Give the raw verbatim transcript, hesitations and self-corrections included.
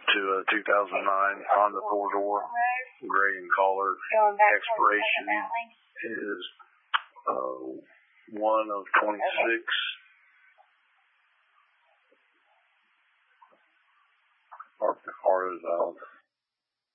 to a two thousand nine Honda four-door, gray in color. Expiration is uh, one of twenty-six. Or, or is, uh,